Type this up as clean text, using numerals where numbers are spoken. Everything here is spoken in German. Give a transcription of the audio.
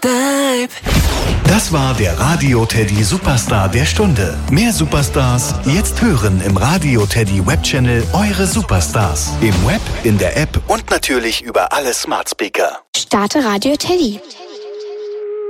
Babe. Das war der Radio Teddy Superstar der Stunde. Mehr Superstars jetzt hören im Radio Teddy Webchannel Eure Superstars. Im Web, in der App und natürlich über alle Smart Speaker. Starte Radio Teddy.